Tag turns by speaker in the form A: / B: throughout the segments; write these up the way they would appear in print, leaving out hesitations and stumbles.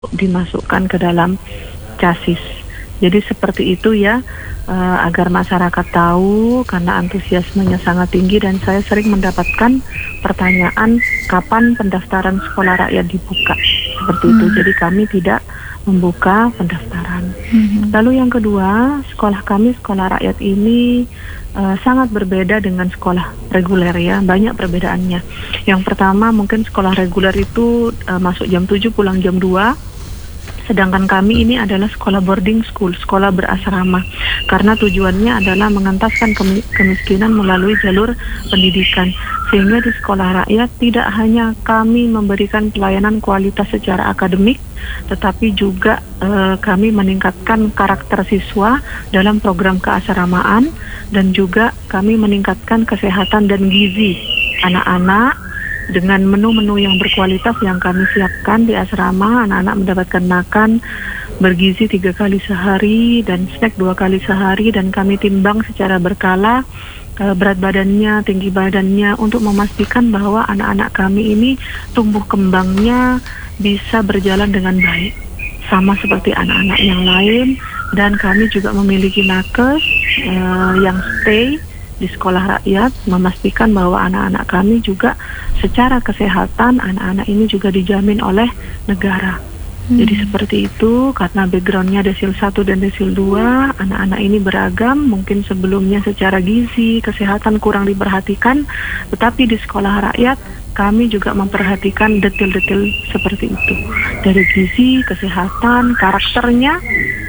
A: dimasukkan ke dalam chassis. Jadi seperti itu ya, agar masyarakat tahu, karena antusiasmenya sangat tinggi dan saya sering mendapatkan pertanyaan kapan pendaftaran sekolah rakyat dibuka, seperti itu. Jadi kami tidak membuka pendaftaran. Lalu yang kedua, sekolah kami, sekolah rakyat ini sangat berbeda dengan sekolah reguler ya, banyak perbedaannya. Yang pertama, mungkin sekolah reguler itu masuk jam 7 pulang jam 2. Sedangkan kami ini adalah sekolah boarding school, sekolah berasrama, karena tujuannya adalah mengentaskan kemiskinan melalui jalur pendidikan. Sehingga di sekolah rakyat tidak hanya kami memberikan pelayanan kualitas secara akademik, tetapi juga kami meningkatkan karakter siswa dalam program keasramaan, dan juga kami meningkatkan kesehatan dan gizi anak-anak dengan menu-menu yang berkualitas yang kami siapkan di asrama. Anak-anak mendapatkan makan bergizi 3 kali sehari dan snack 2 kali sehari, dan kami timbang secara berkala berat badannya, tinggi badannya, untuk memastikan bahwa anak-anak kami ini tumbuh kembangnya bisa berjalan dengan baik, sama seperti anak-anak yang lain. Dan kami juga memiliki nakes yang stay di sekolah rakyat, memastikan bahwa anak-anak kami juga secara kesehatan, anak-anak ini juga dijamin oleh negara. Jadi seperti itu, karena backgroundnya desil 1 dan desil 2, anak-anak ini beragam. Mungkin sebelumnya secara gizi, kesehatan kurang diperhatikan, tetapi di sekolah rakyat kami juga memperhatikan detil-detil seperti itu. Dari gizi, kesehatan, karakternya,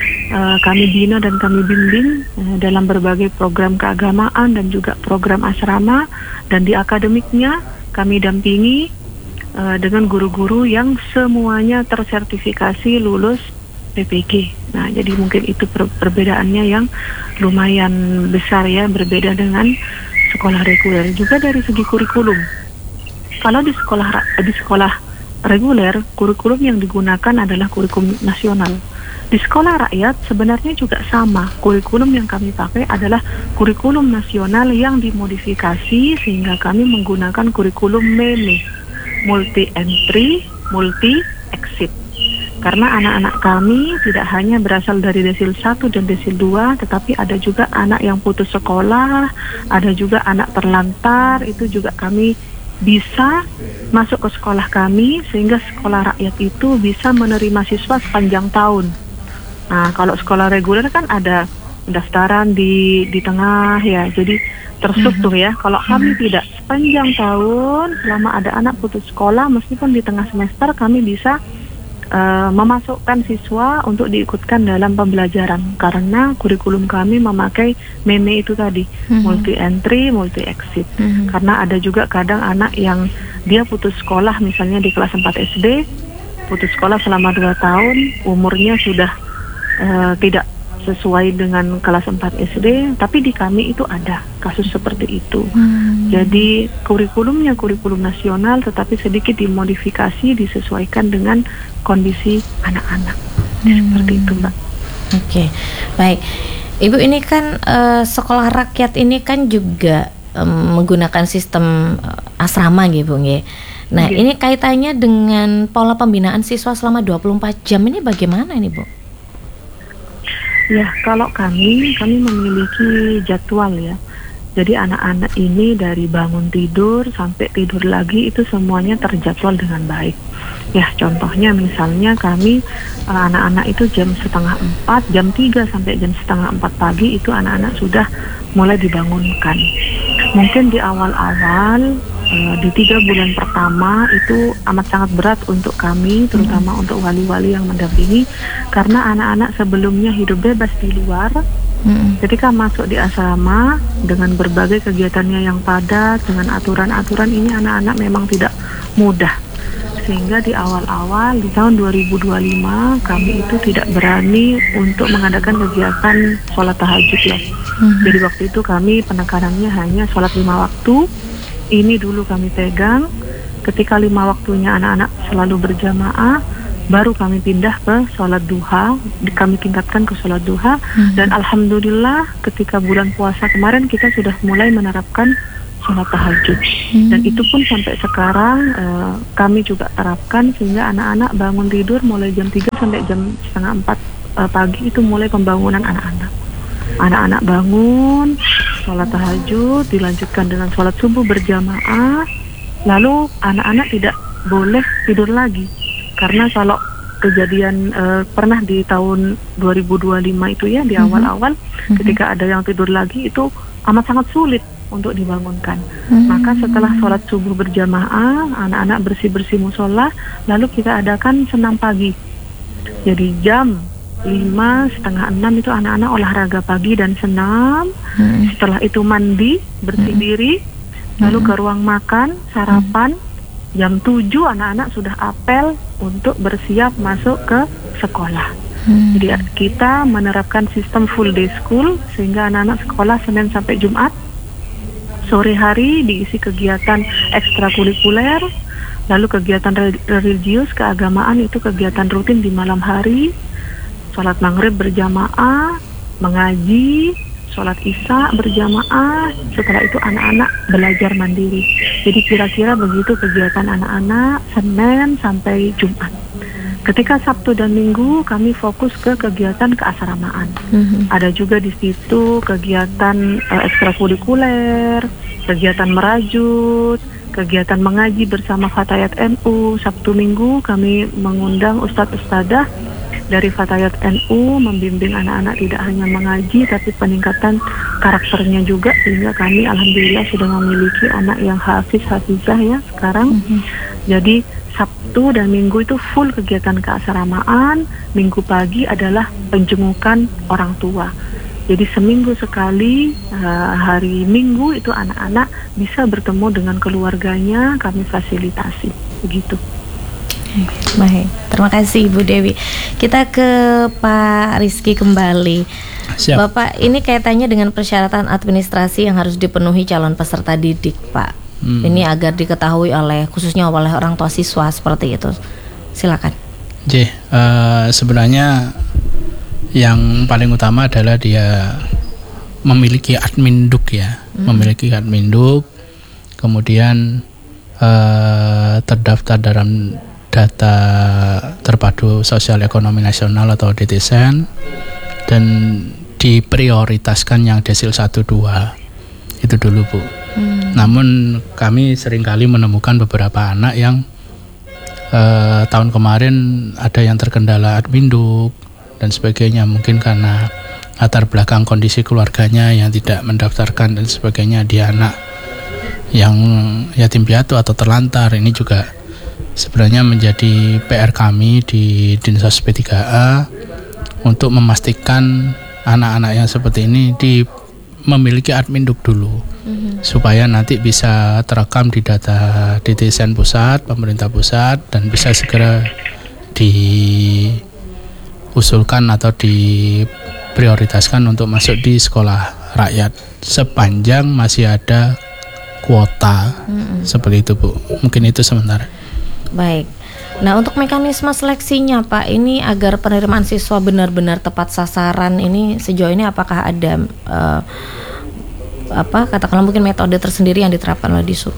A: kami bina dan kami bimbing dalam berbagai program keagamaan dan juga program asrama, dan di akademiknya kami dampingi dengan guru-guru yang semuanya tersertifikasi lulus PPG. Nah, jadi mungkin itu perbedaannya yang lumayan besar ya, berbeda dengan sekolah reguler. Juga dari segi kurikulum, kalau di sekolah reguler, kurikulum yang digunakan adalah kurikulum nasional. Di sekolah rakyat sebenarnya juga sama. Kurikulum yang kami pakai adalah kurikulum nasional yang dimodifikasi sehingga kami menggunakan kurikulum MEME, multi entry, multi exit. Karena anak-anak kami tidak hanya berasal dari desil 1 dan desil 2, tetapi ada juga anak yang putus sekolah, ada juga anak terlantar, itu juga kami bisa masuk ke sekolah kami, sehingga sekolah rakyat itu bisa menerima siswa sepanjang tahun. Nah, kalau sekolah reguler kan ada pendaftaran di tengah ya, jadi terstruktur ya. Kalau kami tidak, sepanjang tahun, selama ada anak putus sekolah, meskipun di tengah semester kami bisa memasukkan siswa untuk diikutkan dalam pembelajaran, karena kurikulum kami memakai MEME itu tadi, multi entry, multi exit. Karena ada juga kadang anak yang dia putus sekolah, misalnya di kelas 4 SD, putus sekolah selama 2 tahun, umurnya sudah tidak sesuai dengan kelas 4 SD, tapi di kami itu ada kasus seperti itu. Jadi kurikulumnya kurikulum nasional, tetapi sedikit dimodifikasi, disesuaikan dengan kondisi anak-anak. Seperti itu, Mbak.
B: Oke, baik. Ibu, ini kan sekolah rakyat ini kan juga menggunakan sistem asrama gitu, nggih. Nah, ini kaitannya dengan pola pembinaan siswa selama 24 jam ini bagaimana ini, Bu?
A: Ya, kalau kami memiliki jadwal ya. Jadi anak-anak ini dari bangun tidur sampai tidur lagi itu semuanya terjadwal dengan baik. Ya, contohnya misalnya kami anak-anak itu jam 3:30, jam 3 sampai jam 3:30 pagi itu anak-anak sudah mulai dibangunkan. Mungkin di awal-awal di 3 bulan pertama itu amat sangat berat untuk kami, terutama untuk wali-wali yang mendampingi, karena anak-anak sebelumnya hidup bebas di luar. Ketika masuk di asrama dengan berbagai kegiatannya yang padat, dengan aturan-aturan ini, anak-anak memang tidak mudah. Sehingga di awal-awal di tahun 2025 kami itu tidak berani untuk mengadakan kegiatan sholat tahajud ya. Jadi waktu itu kami penekanannya hanya sholat 5 waktu. Ini dulu kami pegang. Ketika 5 waktunya anak-anak selalu berjamaah, baru kami pindah ke sholat duha. Kami tingkatkan ke sholat duha. Dan alhamdulillah ketika bulan puasa kemarin kita sudah mulai menerapkan sholat tahajud. Dan itu pun sampai sekarang kami juga terapkan, sehingga anak-anak bangun tidur mulai jam 3 sampai jam setengah 4 pagi itu mulai pembangunan anak-anak. Anak-anak bangun, sholat tahajud, dilanjutkan dengan sholat subuh berjamaah. Lalu anak-anak tidak boleh tidur lagi, karena kalau kejadian pernah di tahun 2025 itu ya, di awal-awal ketika ada yang tidur lagi itu amat sangat sulit untuk dibangunkan. Maka setelah sholat subuh berjamaah, anak-anak bersih-bersih musola, lalu kita adakan senam pagi. Jadi jam 5, setengah 6 itu anak-anak olahraga pagi dan senam. Setelah itu mandi, bersih diri, lalu ke ruang makan, sarapan. Jam 7 anak-anak sudah apel untuk bersiap masuk ke sekolah. Jadi kita menerapkan sistem full day school, sehingga anak-anak sekolah Senin sampai Jumat. Sore hari diisi kegiatan ekstrakurikuler, lalu kegiatan religius, keagamaan itu kegiatan rutin di malam hari. Sholat maghrib berjamaah, mengaji, sholat isya berjamaah. Setelah itu anak-anak belajar mandiri. Jadi kira-kira begitu kegiatan anak-anak Senin sampai Jumat. Ketika Sabtu dan Minggu kami fokus ke kegiatan keasramaan. Ada juga di situ kegiatan ekstrakurikuler, kegiatan merajut, kegiatan mengaji bersama Fatayat NU. Sabtu Minggu kami mengundang ustadz-ustadzah dari Fatayat NU membimbing anak-anak tidak hanya mengaji tapi peningkatan karakternya juga, sehingga kami alhamdulillah sudah memiliki anak yang hafizah ya sekarang. Jadi Sabtu dan Minggu itu full kegiatan keasramaan. Minggu pagi adalah penjengukan orang tua. Jadi seminggu sekali hari Minggu itu anak-anak bisa bertemu dengan keluarganya, kami fasilitasi begitu.
B: Baik, terima kasih Ibu Dewi. Kita ke Pak Rizky kembali. Siap. Bapak, ini kaitannya dengan persyaratan administrasi yang harus dipenuhi calon peserta didik, Pak. Ini agar diketahui khususnya oleh orang tua siswa seperti itu. Silakan.
C: Sebenarnya yang paling utama adalah dia memiliki adminduk ya, memiliki adminduk, kemudian terdaftar dalam data terpadu sosial ekonomi nasional atau DTSN, dan diprioritaskan yang desil 1-2 itu dulu Bu. Namun kami seringkali menemukan beberapa anak yang tahun kemarin ada yang terkendala adminduk dan sebagainya, mungkin karena latar belakang kondisi keluarganya yang tidak mendaftarkan dan sebagainya, dia anak yang yatim piatu atau terlantar. Ini juga sebenarnya menjadi PR kami di Dinsos P3A untuk memastikan anak-anak yang seperti ini memiliki adminduk dulu, supaya nanti bisa terekam di data DTSN pusat, pemerintah pusat, dan bisa segera diusulkan atau diprioritaskan untuk masuk di sekolah rakyat sepanjang masih ada kuota. Seperti itu Bu, mungkin itu sementara.
B: Baik. Nah, untuk mekanisme seleksinya Pak, ini agar penerimaan siswa benar-benar tepat sasaran ini sejauh ini apakah ada katakanlah mungkin metode tersendiri yang diterapkan oleh Disub?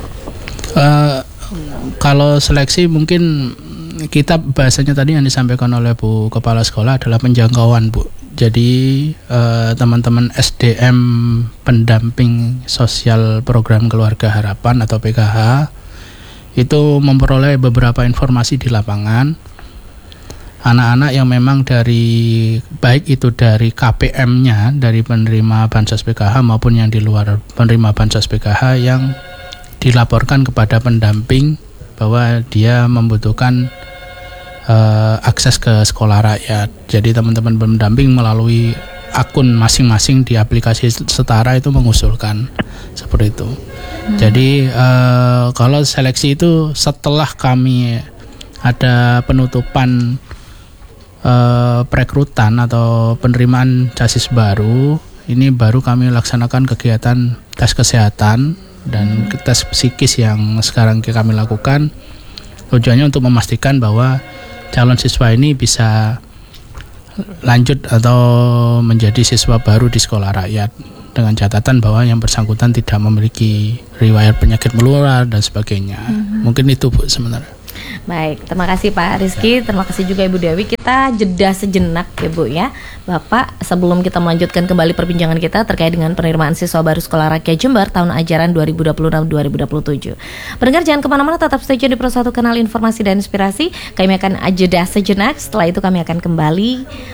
C: Kalau seleksi mungkin kita bahasanya tadi yang disampaikan oleh Bu Kepala Sekolah adalah penjangkauan Bu. Jadi teman-teman SDM pendamping sosial program Keluarga Harapan atau PKH itu memperoleh beberapa informasi di lapangan. Anak-anak yang memang baik itu dari KPM-nya, dari penerima Bansos PKH maupun yang di luar penerima Bansos PKH, yang dilaporkan kepada pendamping bahwa dia membutuhkan akses ke sekolah rakyat. Jadi teman-teman pendamping melalui akun masing-masing di aplikasi Setara itu mengusulkan seperti itu. Jadi kalau seleksi itu setelah kami ada penutupan perekrutan atau penerimaan casis baru, ini baru kami laksanakan kegiatan tes kesehatan dan tes psikis yang sekarang kami lakukan. Tujuannya untuk memastikan bahwa calon siswa ini bisa lanjut atau menjadi siswa baru di sekolah rakyat. dengan catatan bahwa yang bersangkutan tidak memiliki riwayat penyakit menular dan sebagainya. Mungkin itu Bu sebenarnya.
B: Baik, terima kasih Pak Rizky, terima kasih juga Ibu Dewi. Kita jeda sejenak ya Bu ya, Bapak, sebelum kita melanjutkan kembali perbincangan kita terkait dengan penerimaan siswa baru Sekolah Rakyat Jember tahun ajaran 2026-2027. Pendengar jangan kemana-mana, tetap stay tune di Pro 1 Kanal Informasi dan Inspirasi. Kami akan jeda sejenak, setelah itu kami akan kembali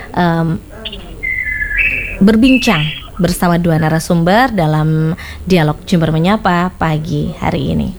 B: berbincang bersama dua narasumber dalam dialog Jember Menyapa pagi hari ini.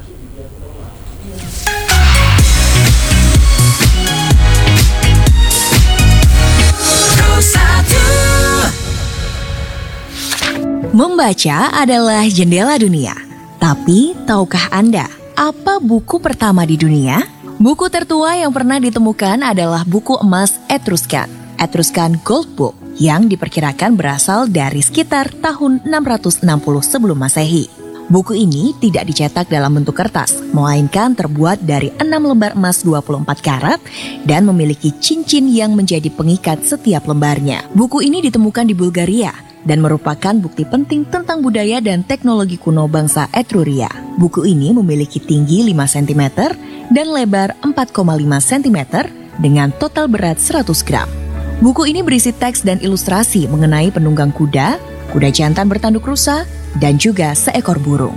D: Membaca adalah jendela dunia. Tapi, tahukah Anda apa buku pertama di dunia? Buku tertua yang pernah ditemukan adalah buku emas Etruscan Gold Book, yang diperkirakan berasal dari sekitar tahun 660 sebelum Masehi. Buku ini tidak dicetak dalam bentuk kertas, melainkan terbuat dari 6 lembar emas 24 karat dan memiliki cincin yang menjadi pengikat setiap lembarnya. Buku ini ditemukan di Bulgaria dan merupakan bukti penting tentang budaya dan teknologi kuno bangsa Etruria. Buku ini memiliki tinggi 5 cm dan lebar 4,5 cm dengan total berat 100 gram. Buku ini berisi teks dan ilustrasi mengenai penunggang kuda, kuda jantan bertanduk rusa, dan juga seekor burung.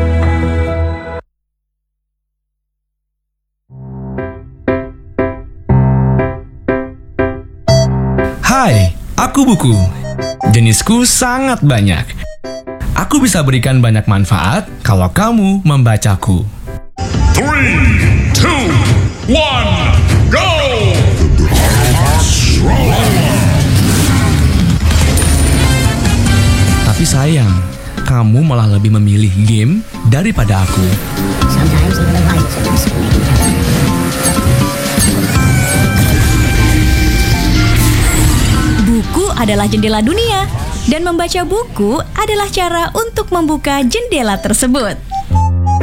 E: Hai, aku Buku. Jenisku sangat banyak. Aku bisa berikan banyak manfaat kalau kamu membacaku.
F: 3, 2, 1, go!
E: Tapi sayang, kamu malah lebih memilih game daripada aku.
D: Buku adalah jendela dunia, dan membaca buku adalah cara untuk membuka jendela tersebut.